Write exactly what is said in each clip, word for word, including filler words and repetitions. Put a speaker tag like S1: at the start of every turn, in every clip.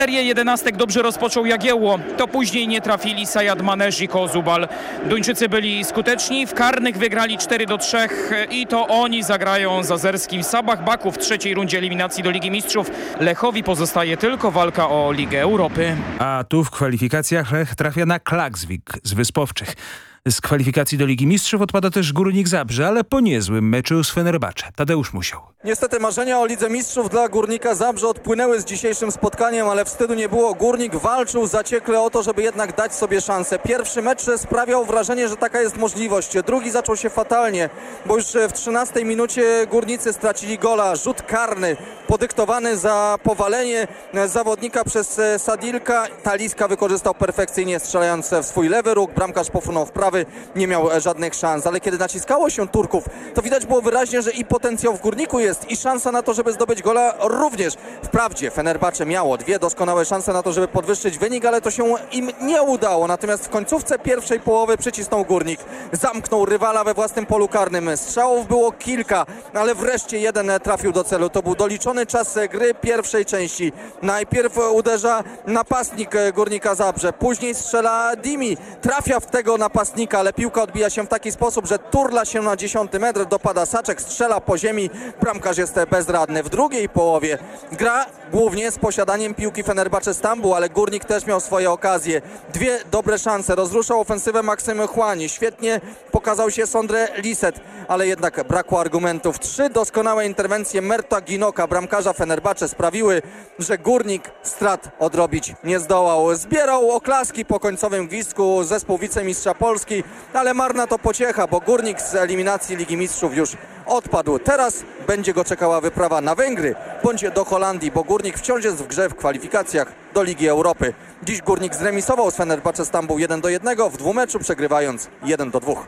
S1: Serię jedenastek dobrze rozpoczął Jagiełło, to później nie trafili Sajad Maneż i Kozubal. Duńczycy byli skuteczni, w karnych wygrali cztery do trzech i to oni zagrają z azerskim Sabah Baku w trzeciej rundzie eliminacji do Ligi Mistrzów. Lechowi pozostaje tylko walka o Ligę Europy.
S2: A tu w kwalifikacjach Lech trafia na Klaksvik z Wyspowczych. Z kwalifikacji do Ligi Mistrzów odpada też Górnik Zabrze, ale po niezłym meczu z Fenerbahce. Tadeusz Musiał.
S3: Niestety marzenia o Lidze Mistrzów dla Górnika Zabrze odpłynęły z dzisiejszym spotkaniem, ale wstydu nie było. Górnik walczył zaciekle o to, żeby jednak dać sobie szansę. Pierwszy mecz sprawiał wrażenie, że taka jest możliwość. Drugi zaczął się fatalnie, bo już w trzynastej minucie Górnicy stracili gola. Rzut karny podyktowany za powalenie zawodnika przez Sadilka. Taliska wykorzystał perfekcyjnie, strzelając w swój lewy róg. Bramkarz pofunął w prawy, nie miał żadnych szans. Ale kiedy naciskało się Turków, to widać było wyraźnie, że i potencjał w Górniku jest, i szansa na to, żeby zdobyć gola również. Wprawdzie Fenerbahce miało dwie doskonałe szanse na to, żeby podwyższyć wynik, ale to się im nie udało. Natomiast w końcówce pierwszej połowy przycisnął Górnik. Zamknął rywala we własnym polu karnym. Strzałów było kilka, ale wreszcie jeden trafił do celu. To był doliczony czas gry pierwszej części. Najpierw uderza napastnik Górnika Zabrze, później strzela Dimi. Trafia w tego napastnika, ale piłka odbija się w taki sposób, że turla się na dziesiąty metr, dopada Saczek, strzela po ziemi. Bramkarz jest bezradny. W drugiej połowie gra głównie z posiadaniem piłki Fenerbahce Stambuł, ale Górnik też miał swoje okazje. Dwie dobre szanse. Rozruszał ofensywę Maksym Chłani. Świetnie pokazał się Sondre Lisset, ale jednak brakło argumentów. Trzy doskonałe interwencje Merta Ginoka, bramkarza Fenerbahce, sprawiły, że Górnik strat odrobić nie zdołał. Zbierał oklaski po końcowym gwizdku zespół wicemistrza Polski, ale marna to pociecha, bo Górnik z eliminacji Ligi Mistrzów już odpadł. Teraz będzie go czekała wyprawa na Węgry bądź do Holandii, bo Górnik wciąż jest w grze w kwalifikacjach do Ligi Europy. Dziś Górnik zremisował z Fenerbahce Stambuł jeden do jednego, w dwumeczu przegrywając jeden do dwóch.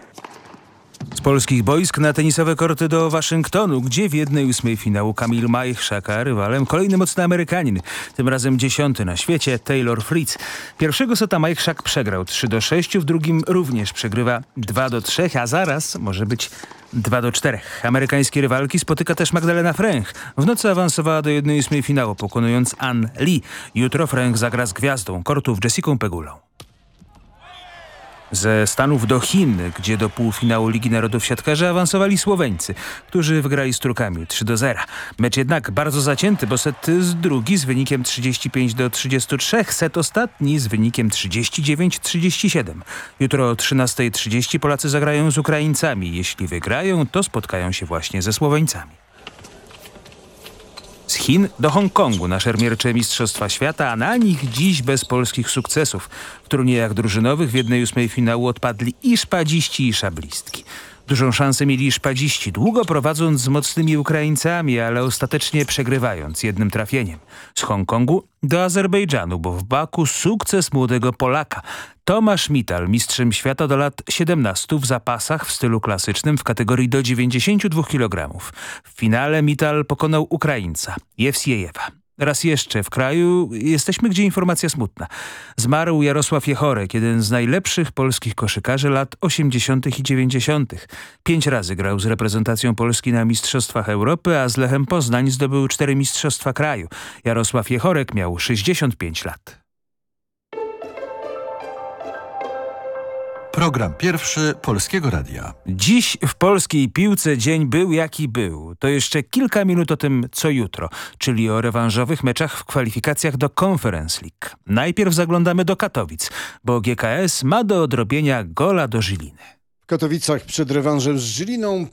S2: Z polskich boisk na tenisowe korty do Waszyngtonu, gdzie w jednej ósmej finału Kamil Majchrzak, a rywalem kolejny mocny Amerykanin, tym razem dziesiąty na świecie, Taylor Fritz. Pierwszego seta Majchrzak przegrał trzy do sześciu, w drugim również przegrywa dwa do trzech, a zaraz może być dwa do czterech. Amerykańskie rywalki spotyka też Magdalena Fręch. W nocy awansowała do jednej ósmej finału, pokonując Ann Lee. Jutro Fręch zagra z gwiazdą kortów Jessicą Pegulą. Ze Stanów do Chin, gdzie do półfinału Ligi Narodów siatkarze awansowali Słoweńcy, którzy wygrali z Turkami trzy do zera. Mecz jednak bardzo zacięty, bo set z drugi z wynikiem trzydzieści pięć do trzydziestu trzech, set ostatni z wynikiem trzydzieści dziewięć do trzydziestu siedmiu. Jutro o trzynastej trzydzieści Polacy zagrają z Ukraińcami. Jeśli wygrają, to spotkają się właśnie ze Słoweńcami. Z Chin do Hongkongu na szermiercze Mistrzostwa Świata, a na nich dziś bez polskich sukcesów. W turniejach drużynowych w jednej ósmej finału odpadli i szpadziści, i szablistki. Dużą szansę mieli szpadziści, długo prowadząc z mocnymi Ukraińcami, ale ostatecznie przegrywając jednym trafieniem. Z Hongkongu do Azerbejdżanu, bo w Baku sukces młodego Polaka. Tomasz Mital, mistrzem świata do lat siedemnastu w zapasach w stylu klasycznym w kategorii do dziewięćdziesięciu dwóch kilogramów. W finale Mital pokonał Ukraińca Jewsiejewa. Raz jeszcze w kraju jesteśmy, gdzie informacja smutna. Zmarł Jarosław Jechorek, jeden z najlepszych polskich koszykarzy lat osiemdziesiątych i dziewięćdziesiątych. Pięć razy grał z reprezentacją Polski na Mistrzostwach Europy, a z Lechem Poznań zdobył cztery Mistrzostwa kraju. Jarosław Jechorek miał sześćdziesiąt pięć lat.
S4: Program pierwszy Polskiego Radia.
S2: Dziś w polskiej piłce dzień był jaki był. To jeszcze kilka minut o tym, co jutro, czyli o rewanżowych meczach w kwalifikacjach do Conference League. Najpierw zaglądamy do Katowic, bo G K S ma do odrobienia gola do Żyliny.
S5: W Katowicach przed rewanżem z Żyliną